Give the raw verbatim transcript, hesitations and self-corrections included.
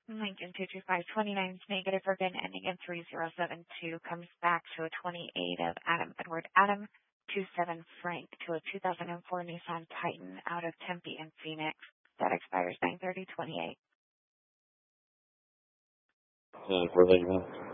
Lincoln two two five two nine is negative again, ending in three zero seven two. Comes back to a twenty-eight of Adam Edward Adam two seven Frank to a two thousand four Nissan Titan out of Tempe and Phoenix. That expires nine thirty twenty-eight. And where they go?